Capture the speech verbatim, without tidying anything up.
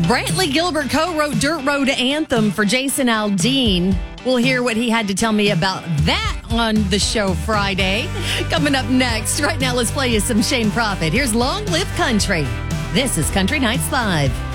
Brantley Gilbert co-wrote Dirt Road Anthem for Jason Aldean. We'll hear what he had to tell me about that on the show Friday. Coming up next. Right now, let's play you some Shane Prophet. Here's Long Live Country. This is Country Nights Live.